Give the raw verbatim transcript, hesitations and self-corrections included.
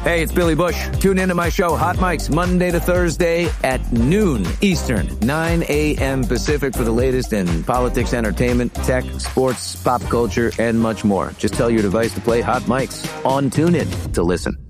Hey, it's Billy Bush. Tune into my show, Hot Mics, Monday to Thursday at noon Eastern, nine a.m. Pacific for the latest in politics, entertainment, tech, sports, pop culture, and much more. Just tell your device to play Hot Mics on TuneIn to listen.